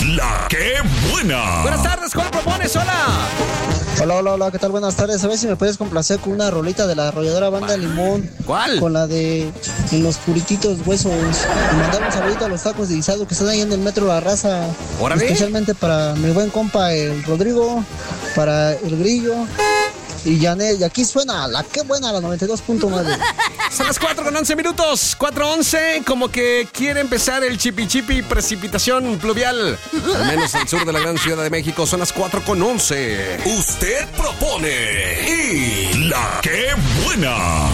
La que buena. Buenas tardes, ¿cuál propones? Hola. Hola, ¿qué tal? Buenas tardes. A ver si me puedes complacer con una rolita de la arrolladora Banda Limón. ¿Cuál? Con la de En los purititos huesos. Y mandar un saludito a los tacos de guisado que están ahí en el metro La Raza. ¡Órale! Especialmente para mi buen compa el Rodrigo, para el Grillo y Janet. Y aquí suena la que buena, la 92.9. Son las 4:11. 4:11, como que quiere empezar el chipi precipitación pluvial. Al menos al sur de la gran Ciudad de México. Son las 4:11. Usted propone y la que buena.